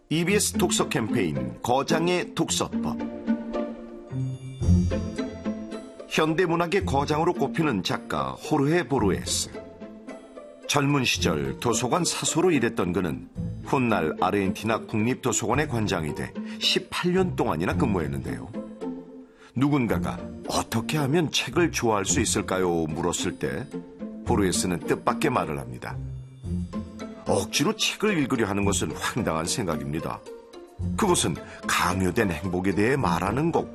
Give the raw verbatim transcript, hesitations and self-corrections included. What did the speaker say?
이비에스 독서 캠페인 거장의 독서법. 현대문학의 거장으로 꼽히는 작가 호르헤 보르헤스. 젊은 시절 도서관 사소로 일했던 그는 훗날 아르헨티나 국립도서관의 관장이 돼 십팔 년 동안이나 근무했는데요. 누군가가 어떻게 하면 책을 좋아할 수 있을까요? 물었을 때 보르헤스는 뜻밖의 말을 합니다. 억지로 책을 읽으려 하는 것은 황당한 생각입니다. 그것은 강요된 행복에 대해 말하는 것